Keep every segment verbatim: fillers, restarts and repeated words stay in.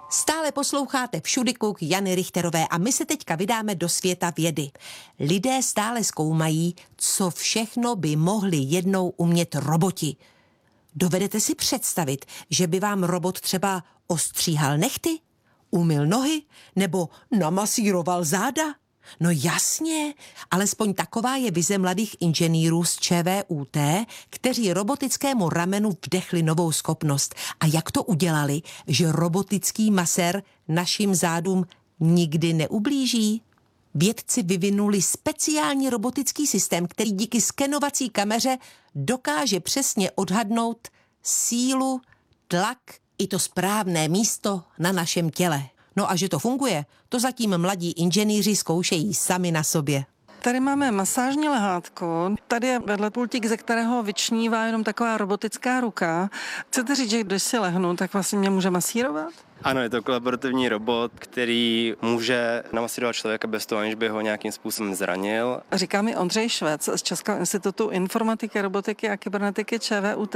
Stále posloucháte Všudy kuk Jany Richterové a my se teďka vydáme do světa vědy. Lidé stále zkoumají, co všechno by mohli jednou umět roboti. Dovedete si představit, že by vám robot třeba ostříhal nehty, umyl nohy nebo namasíroval záda? No jasně, alespoň taková je vize mladých inženýrů z ČVUT, kteří robotickému ramenu vdechli novou schopnost. A jak to udělali, že robotický masér našim zádům nikdy neublíží? Vědci vyvinuli speciální robotický systém, který díky skenovací kameře dokáže přesně odhadnout sílu, tlak i to správné místo na našem těle. No a že to funguje, to zatím mladí inženýři zkoušejí sami na sobě. Tady máme masážní lehátko, tady je vedle pultík, ze kterého vyčnívá jenom taková robotická ruka. Chcete říct, že když si lehnu, tak vlastně mě může masírovat? Ano, je to kolaborativní robot, který může namasírovat člověka bez toho, aniž by ho nějakým způsobem zranil. Říká mi Ondřej Švec z Českého institutu informatiky, robotiky a kybernetiky ČVUT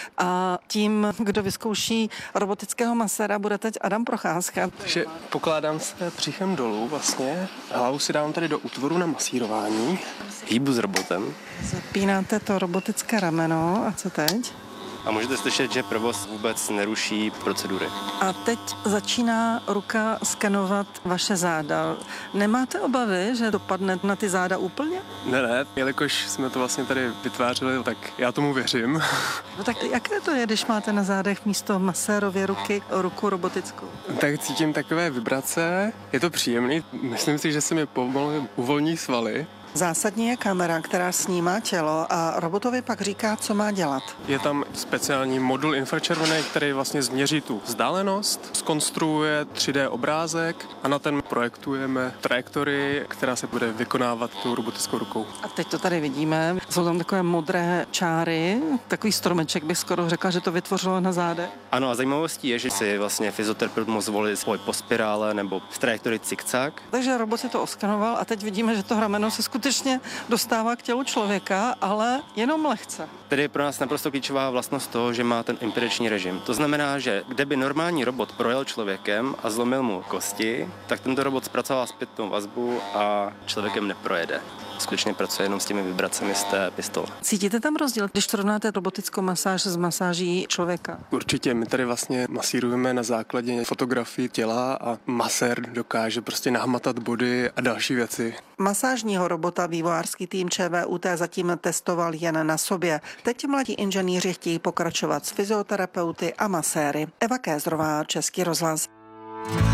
a tím, kdo vyzkouší robotického maséra, bude teď Adam Procházka. Takže pokládám se břichem dolů vlastně, hlavu si dám tady do útvoru na masírování. Hýbu s robotem. Zapínáte to robotické rameno a co teď? A můžete slyšet, že provoz vůbec neruší procedury. A teď začíná ruka skenovat vaše záda. Nemáte obavy, že dopadne na ty záda úplně? Ne, ne, jelikož jsme to vlastně tady vytvářeli, tak já tomu věřím. No tak jaké to je, když máte na zádech místo masérově ruky ruku robotickou? Tak cítím takové vibrace, je to příjemný, myslím si, že se mi pomalu uvolní svaly. Zásadní je kamera, která snímá tělo a robotovi pak říká, co má dělat. Je tam speciální modul infračervený, který vlastně změří tu vzdálenost, zkonstruuje tři dé obrázek a na ten projektujeme trajektorii, která se bude vykonávat tou robotickou rukou. A teď to tady vidíme, jsou tam takové modré čáry, takový stromeček bych skoro řekla, že to vytvořilo na zádech. Ano a zajímavostí je, že si vlastně fyzioterapeut mohl zvolit spoj po spirále nebo v trajektorii cikcak. Takže robot si to oskanoval a teď vidíme, že to rameno se skutečně dostává k tělu člověka, ale jenom lehce. Tedy je pro nás naprosto klíčová vlastnost toho, že má ten imperační režim. To znamená, že kde by normální robot projel člověkem a zlomil mu kosti, tak tento robot zpracovává zpětnou vazbu a člověkem neprojede. Skutečně pracuje jenom s těmi vibracemi z té pistole. Cítíte tam rozdíl, když srovnáte robotickou masáž s masáží člověka? Určitě, my tady vlastně masírujeme na základě fotografii těla a masér dokáže prostě nahmatat body a další věci. Masážního robota vývojářský tým ČVUT zatím testoval jen na sobě. Teď mladí inženýři chtějí pokračovat s fyzioterapeuty a maséry. Eva Kézrová, Český rozhlas.